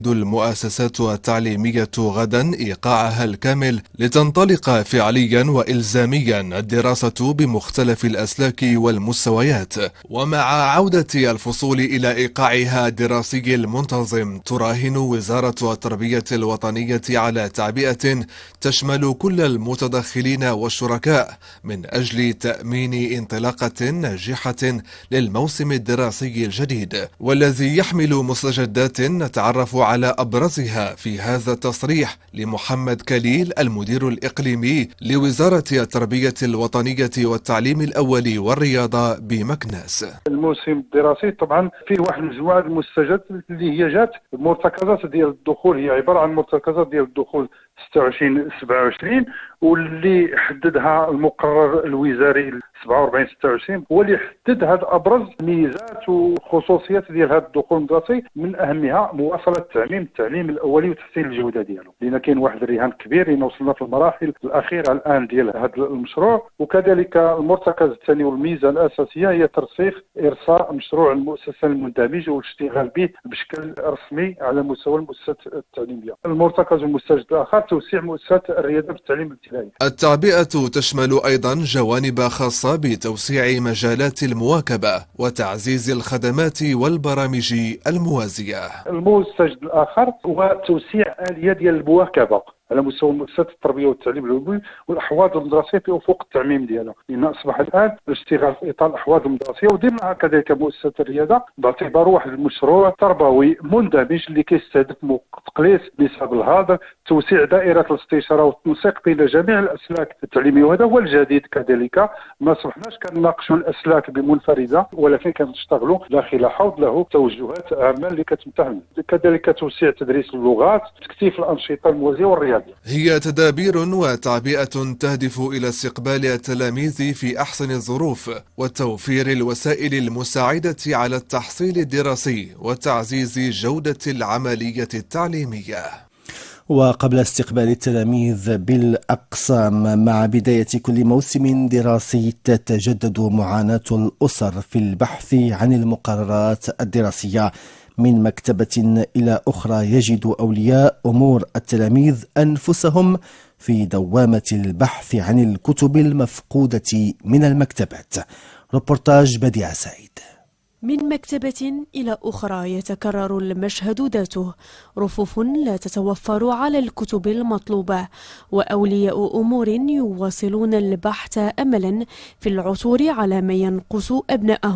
المؤسسات التعليمية غدا إيقاعها الكامل لتنطلق فعليا وإلزاميا الدراسة بمختلف الأسلاك والمستويات. ومع عودة الفصول إلى إيقاعها الدراسي المنتظم، تراهن وزارة التربية الوطنية على تعبئة تشمل كل المتدخلين والشركاء من أجل تأمين انطلاقة ناجحة للموسم الدراسي الجديد، والذي يحمل مستجدات نتعرف على أبرزها في هذا التصريح لمحمد كليل المدير الإقليمي لوزارة التربية الوطنية والتعليم الأولي والرياضة بمكناس. الموسم الدراسي طبعا فيه واحد مجموعة المستجدات اللي هي جات المرتكزات ديال الدخول، هي عبارة عن مرتكزات ديال الدخول 26-27، واللي حددها المقرر الوزاري 47-26 هو اللي حدد هذا ابرز ميزات وخصوصيات ديال هذا الدخول المدرسي، من اهمها مواصله التعليم الاولي وتحسين الجوده ديالو، لان كاين واحد الرهان كبير لان وصلنا في المراحل الاخيره الان ديال هذا المشروع. وكذلك المرتكز الثاني والميزه الاساسيه هي ترسيخ ارساء مشروع المؤسسه المندمج والاشتغال به بشكل رسمي على مستوى المؤسسات التعليميه. المرتكز المستجد الاخر توسيع مؤسسات الرياده بالتعليم الابتدائي. التعبئة تشمل أيضا جوانب خاصة بتوسيع مجالات المواكبة وتعزيز الخدمات والبرامج الموازية. المستجد الآخر هو توسيع آلية ديال المواكبة على مستوى مؤسسات التربيه والتعليم العلوي والاحواض المدرسيه في افق التعميم ديالها، لان اصبح الان الاشتغال في اطار الاحواض المدرسيه وضمنها كذلك مؤسسه الرياضه باعتباره واحد المشروع تربوي مندمج اللي كيستهدف تقليص نسب الهدر، توسيع دائره الاستشاره والتنسيق بين جميع الاسلاك التعليميه، وهذا هو الجديد. كذلك ما صبحناش كنناقشوا الاسلاك بمنفرده، ولكن كنشتغلوا داخل حوض له توجهات عامه اللي كتمتهن. كذلك توسيع تدريس اللغات، تكثيف الانشطه الموازيه والرياضيه. هي تدابير وتعبئة تهدف إلى استقبال التلاميذ في أحسن الظروف وتوفير الوسائل المساعدة على التحصيل الدراسي وتعزيز جودة العملية التعليمية. وقبل استقبال التلاميذ بالأقسام مع بداية كل موسم دراسي، تتجدد معاناة الأسر في البحث عن المقررات الدراسية. من مكتبة إلى أخرى يجد أولياء أمور التلاميذ أنفسهم في دوامة البحث عن الكتب المفقودة من المكتبات. ريبورتاج بديع سعيد. من مكتبة إلى أخرى يتكرر المشهد ذاته، رفوف لا تتوفر على الكتب المطلوبة، وأولياء أمور يواصلون البحث أملا في العثور على ما ينقص أبنائهم.